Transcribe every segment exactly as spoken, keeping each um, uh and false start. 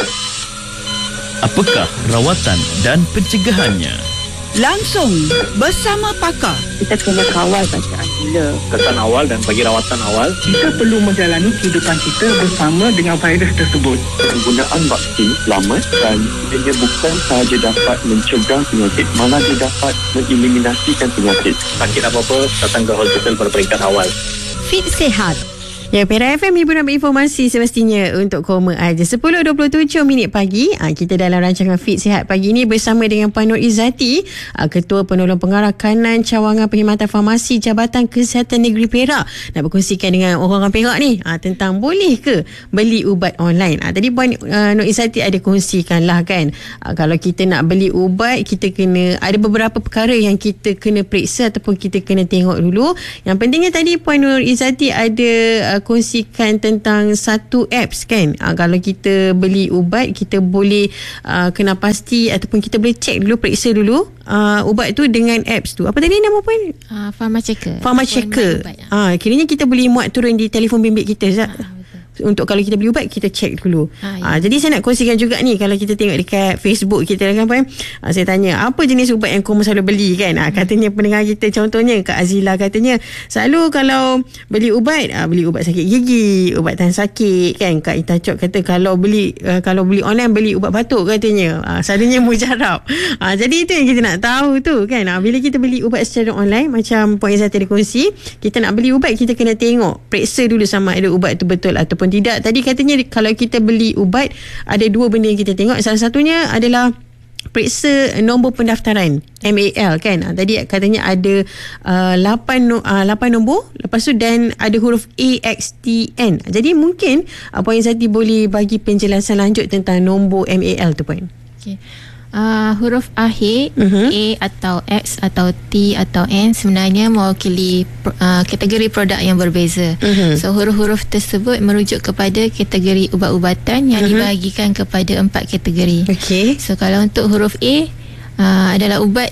Apakah rawatan dan pencegahannya? Langsung bersama pakar. Kita kena kawal bacaan gula. Kesan awal dan bagi rawatan awal. Kita perlu menjalani kehidupan kita bersama dengan virus tersebut. Penggunaan vaksin selamat dan ia bukan sahaja dapat mencegah penyakit, malah dia dapat mengeliminasikan penyakit. Sakit apa-apa, datang ke hospital pada peringkat awal. Fit Sihat. Ya, Perak F M, ibu nak berinformasi semestinya untuk koma aja. sepuluh dua puluh tujuh minit pagi. Ha, kita dalam rancangan Fit Sihat pagi ni bersama dengan Puan Nur Izzati, ha, Ketua Penolong Pengarah Kanan Cawangan Perkhidmatan Farmasi Jabatan Kesihatan Negeri Perak. Nak berkongsikan dengan orang-orang Perak ni ha, tentang boleh ke beli ubat online. Ha, tadi Puan uh, Nur Izzati ada kongsikan lah kan. Ha, kalau kita nak beli ubat, kita kena, ada beberapa perkara yang kita kena periksa ataupun kita kena tengok dulu. Yang pentingnya tadi Puan Nur Izzati ada uh, kongsikan tentang satu apps kan. Ha, kalau kita beli ubat, kita boleh uh, kena pasti ataupun kita boleh check dulu, periksa dulu uh, ubat tu dengan apps tu. Apa tadi nama pun? Uh, Pharma Checker. Pharma Checker. Ah, ha, kiranya kita boleh muat turun di telefon bimbit kita Zat. Ha, untuk kalau kita beli ubat, kita check dulu. Ha, ya. ha, jadi saya nak kongsikan juga ni, kalau kita tengok dekat Facebook kita kan, ha, saya tanya apa jenis ubat yang kamu selalu beli kan. Ha, katanya pendengar kita, contohnya Kak Azila katanya selalu kalau beli ubat, ha, beli ubat sakit gigi, ubat tahan sakit kan. Kak Ita Chok kata kalau beli uh, kalau beli online beli ubat batuk katanya. Ha, selalunya mujarab. Ha, jadi itu yang kita nak tahu tu kan. Ha, bila kita beli ubat secara online, macam Puan Izzati ada kongsi, kita nak beli ubat, kita kena tengok, periksa dulu sama ada ubat tu betul ataupun tidak. Tadi katanya kalau kita beli ubat, ada dua benda yang kita tengok. Salah satunya adalah periksa nombor pendaftaran M A L kan. Ha, tadi katanya ada uh, lapan, uh, lapan nombor, lepas tu dan ada huruf A X T N. Jadi mungkin uh, Puan Izzati boleh bagi penjelasan lanjut tentang nombor M A L tu Puan. Okey. Uh, huruf akhir, uh-huh. A atau X atau T atau N sebenarnya mewakili uh, kategori produk yang berbeza. Uh-huh. So huruf-huruf tersebut merujuk kepada kategori ubat-ubatan yang uh-huh. dibahagikan kepada empat kategori. Okay. So kalau untuk huruf A uh, adalah ubat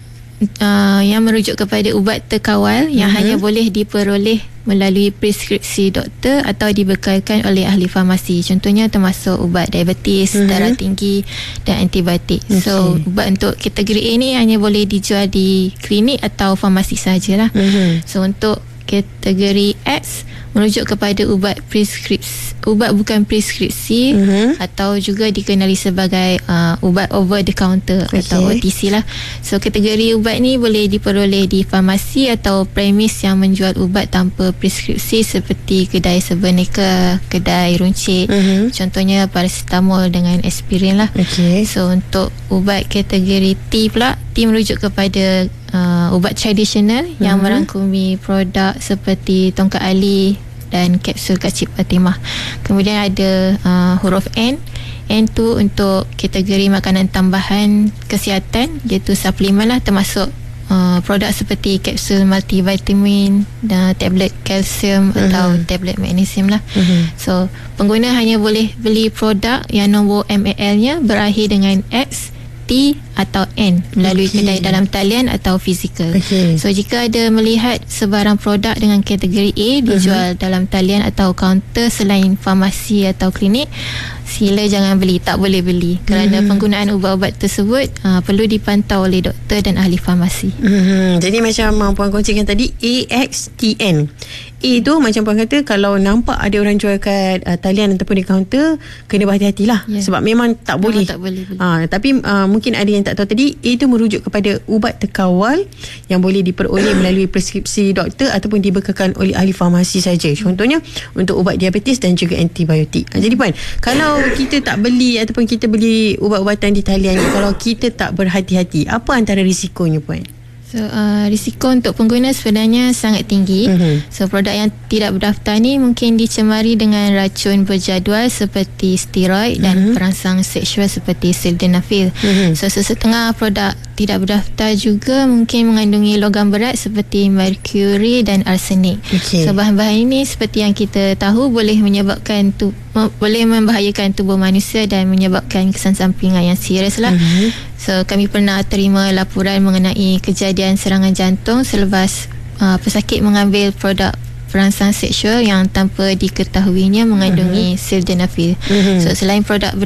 uh, yang merujuk kepada ubat terkawal yang uh-huh. hanya boleh diperoleh melalui preskripsi doktor atau dibekalkan oleh ahli farmasi. Contohnya termasuk ubat diabetes, uh-huh. darah tinggi dan antibiotik. Okay. So ubat untuk kategori A ni hanya boleh dijual di klinik atau farmasi sahajalah. Uh-huh. So untuk kategori X merujuk kepada ubat preskripsi, ubat bukan preskripsi uh-huh. atau juga dikenali sebagai uh, ubat over the counter okay. atau O T C lah. So kategori ubat ni boleh diperoleh di farmasi atau premis yang menjual ubat tanpa preskripsi seperti kedai Sebeneka, kedai runcit. Uh-huh. Contohnya paracetamol dengan aspirin lah. Okay. So untuk ubat kategori T pula, T merujuk kepada uh, ubat tradisional uh-huh. yang merangkumi produk seperti tongkat ali dan kapsul kacip Fatimah. Kemudian ada uh, huruf N. N tu untuk kategori makanan tambahan kesihatan, iaitu suplemen lah, termasuk uh, produk seperti kapsul multivitamin dan tablet kalsium uh-huh. atau tablet magnesium lah. Uh-huh. So pengguna hanya boleh beli produk yang nombor M A L-nya berakhir dengan X, T atau N melalui okay. kedai dalam talian atau fizikal. Okay. So jika ada melihat sebarang produk dengan kategori A dijual uh-huh. dalam talian atau kaunter selain farmasi atau klinik, sila jangan beli, tak boleh beli kerana uh-huh. penggunaan ubat-ubat tersebut uh, perlu dipantau oleh doktor dan ahli farmasi. Uh-huh. Jadi macam Puan kongsikan tadi, A X T N. A tu macam Puan kata, kalau nampak ada orang jual kat uh, talian ataupun di kaunter, kena berhati-hatilah yeah. sebab memang tak memang boleh. Tak boleh beli. Uh, tapi uh, mungkin ada yang tak tahu tadi, A tu merujuk kepada ubat terkawal yang boleh diperoleh melalui preskripsi doktor ataupun dibekalkan oleh ahli farmasi saja. Contohnya untuk ubat diabetes dan juga antibiotik. Uh, jadi Puan, kalau kita tak beli ataupun kita beli ubat-ubatan di talian, kalau kita tak berhati-hati, apa antara risikonya Puan? So uh, risiko untuk pengguna sebenarnya sangat tinggi. Uh-huh. So produk yang tidak berdaftar ni mungkin dicemari dengan racun berjadual seperti steroid uh-huh. dan perangsang seksual seperti sildenafil. Uh-huh. So sesetengah produk tidak berdaftar juga mungkin mengandungi logam berat seperti merkuri dan arsenik. Okay. So bahan-bahan ini seperti yang kita tahu boleh menyebabkan tu boleh membahayakan tubuh manusia dan menyebabkan kesan sampingan yang serius lah. Uh-huh. So kami pernah terima laporan mengenai kejadian serangan jantung selepas uh, pesakit mengambil produk perangsang seksual yang tanpa diketahuinya mengandungi uh-huh. sildenafil. Uh-huh. So selain produk ber-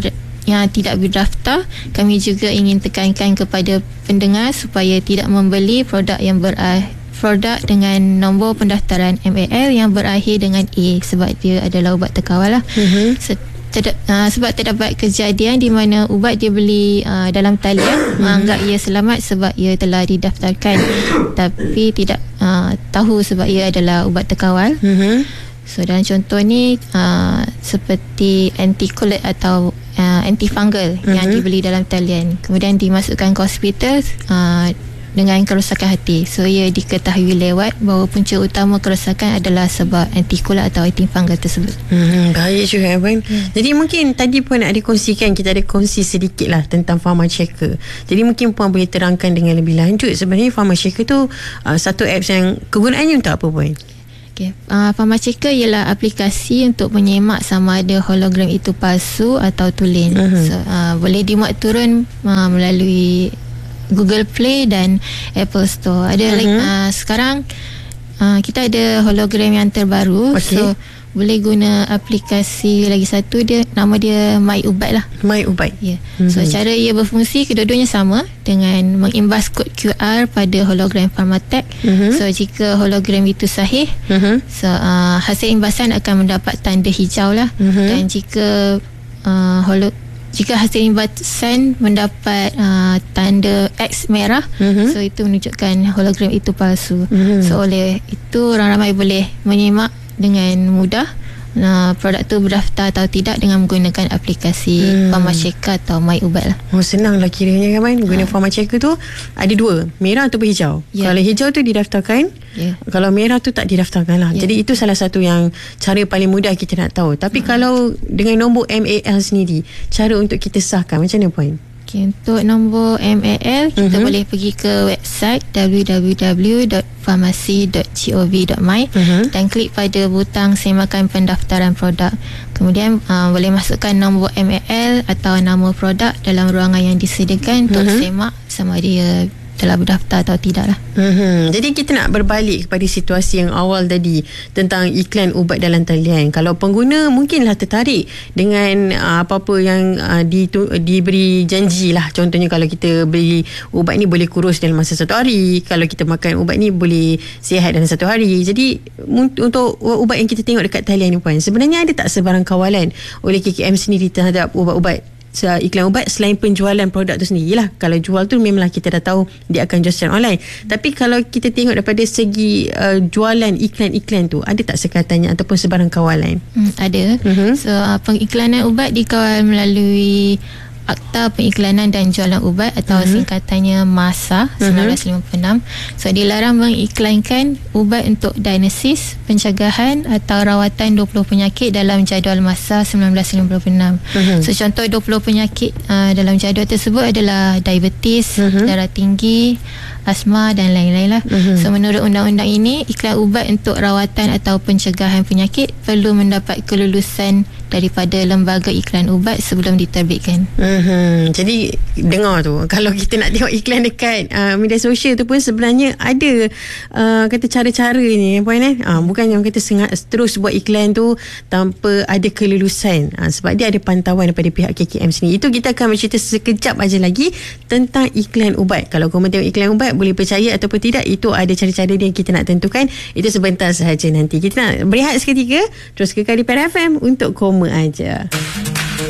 yang tidak berdaftar, kami juga ingin tekankan kepada pendengar supaya tidak membeli produk yang berakhir produk dengan nombor pendaftaran M A L yang berakhir dengan A, sebab dia adalah ubat terkawal lah. Mm-hmm. Se- Terda, uh, sebab terdapat kejadian di mana ubat dia beli uh, dalam talian menganggap ia selamat sebab ia telah didaftarkan, tapi tidak uh, tahu sebab ia adalah ubat terkawal. Mm-hmm. So dalam contoh ni uh, seperti anticollate atau uh, antifungal mm-hmm. yang dibeli dalam talian, kemudian dimasukkan ke hospital uh, dengan kerosakan hati. So ia diketahui lewat bahawa punca utama kerosakan adalah sebab anticollate atau antifungal tersebut. Hmm, baik juga Abang. Hmm. Jadi mungkin tadi pun ada kongsikan, kita ada kongsi sedikit lah tentang Pharmachecker. Jadi mungkin Puan boleh terangkan dengan lebih lanjut sebenarnya Pharmachecker tu uh, satu apps yang kegunaannya untuk apa Puan? Okay. Uh, Pharmachecker ialah aplikasi untuk menyemak sama ada hologram itu palsu atau tulen. Uh-huh. So, uh, boleh dimuat turun uh, melalui Google Play dan Apple Store. Ada uh-huh. like, uh, sekarang uh, kita ada hologram yang terbaru. Okay. So boleh guna aplikasi lagi satu, dia nama dia MyUbat lah. MyUbat. Ya. Yeah. Uh-huh. So cara ia berfungsi kedua-duanya sama dengan mengimbas kod Q R pada hologram Pharmatech. Uh-huh. So jika hologram itu sahih, uh-huh. so uh, hasil imbasan akan mendapat tanda hijau lah. Uh-huh. Dan jika uh, holo Jika hasil imbasan mendapat uh, tanda X merah, mm-hmm. so itu menunjukkan hologram itu palsu. Mm-hmm. So oleh itu orang ramai boleh menyimak dengan mudah uh, produk tu berdaftar atau tidak dengan menggunakan aplikasi hmm. Pharmachecker atau MyUbat lah. Oh, senang lah kiranya kan guna ha. Pharmachecker tu ada dua, merah ataupun hijau. Yeah. Kalau hijau tu didaftarkan, yeah. kalau merah tu tak didaftarkan lah. Yeah. Jadi itu salah satu yang cara paling mudah kita nak tahu. Tapi ha. kalau dengan nombor M A L sendiri, cara untuk kita sahkan macam mana Puan? Okay, untuk nombor M A L kita uh-huh. boleh pergi ke website w w w dot pharmacy dot gov dot my uh-huh. dan klik pada butang semakan pendaftaran produk. Kemudian uh, boleh masukkan nombor M A L atau nama produk dalam ruangan yang disediakan uh-huh. untuk semak sama dia telah berdaftar atau tidak lah. Hmm, jadi kita nak berbalik kepada situasi yang awal tadi tentang iklan ubat dalam talian. Kalau pengguna mungkinlah tertarik dengan uh, apa-apa yang uh, di, tu, diberi janji lah. Contohnya kalau kita beli ubat ni boleh kurus dalam masa satu hari, kalau kita makan ubat ni boleh sihat dalam satu hari. Jadi untuk ubat yang kita tengok dekat talian ni Puan, sebenarnya ada tak sebarang kawalan oleh K K M sendiri terhadap ubat-ubat, iklan ubat selain penjualan produk tu sendiri lah. Kalau jual tu memanglah kita dah tahu dia akan jual secara online. Tapi kalau kita tengok daripada segi uh, jualan iklan-iklan tu, ada tak sekatannya ataupun sebarang kawalan? Hmm, ada. Uh-huh. So uh, pengiklanan ubat dikawal melalui Akta Pengiklanan dan Jualan Ubat atau uh-huh. singkatannya MASA uh-huh. seribu sembilan ratus lima puluh enam. So dilarang mengiklankan ubat untuk diagnosis, pencegahan atau rawatan dua puluh penyakit dalam jadual MASA seribu sembilan ratus lima puluh enam. Uh-huh. So contoh dua puluh penyakit uh, dalam jadual tersebut adalah diabetes, uh-huh. darah tinggi, asma dan lain-lain lah. Uh-huh. So menurut undang-undang ini, iklan ubat untuk rawatan atau pencegahan penyakit perlu mendapat kelulusan daripada lembaga iklan ubat sebelum diterbitkan. Uh-huh. Jadi dengar tu, kalau kita nak tengok iklan dekat uh, media sosial tu pun sebenarnya ada uh, kata cara-cara ni Puan eh. Uh, bukan yang kata sengat terus buat iklan tu tanpa ada kelulusan. Uh, sebab dia ada pantauan daripada pihak K K M sendiri. Itu kita akan bercerita sekejap aja lagi tentang iklan ubat. Kalau korang tengok iklan ubat boleh percaya ataupun tidak, itu ada cara-cara dia yang kita nak tentukan. Itu sebentar sahaja nanti. Kita nak berehat seketika, terus kekal di P R F M untuk Koma Aja.